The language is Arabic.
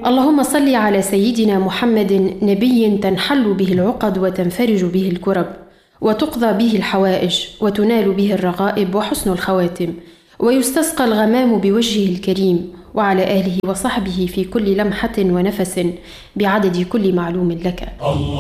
اللهم صل على سيدنا محمد، نبي تنحل به العقد وتنفرج به الكرب وتقضى به الحوائج وتنال به الرغائب وحسن الخواتم، ويستسقى الغمام بوجهه الكريم، وعلى آله وصحبه في كل لمحة ونفس بعدد كل معلوم لك.